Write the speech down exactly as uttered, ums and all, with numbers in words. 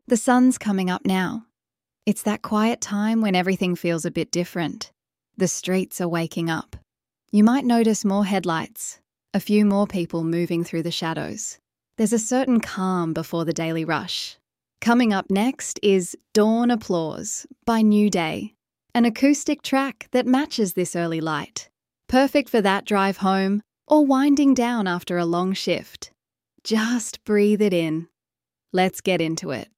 The sun's coming up now. It's that quiet time when everything feels a bit different. The streets are waking up. You might notice more headlights, a few more people moving through the shadows. There's a certain calm before the daily rush. Coming up next is Dawn Applause by New Day, an acoustic track that matches this early light. Perfect for that drive home or winding down after a long shift. Just breathe it in. Let's get into it.